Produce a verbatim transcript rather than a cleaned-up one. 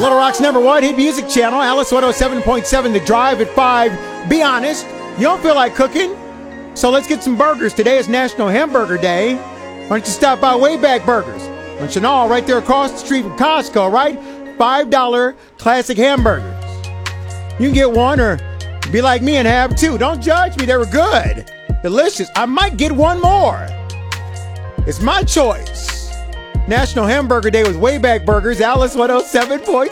Little Rock's number one hit music channel, Alice one oh seven point seven, The Drive at five. Be honest, you don't feel like cooking? So let's get some burgers. Today is National Hamburger Day. Why don't you stop by Wayback Burgers on Chenal, right there across the street from Costco, right? five dollar classic hamburgers. You can get one or be like me and have two. Don't judge me. They were good. Delicious. I might get one more. It's my choice. National Hamburger Day with Wayback Burgers, Alice one oh seven point seven.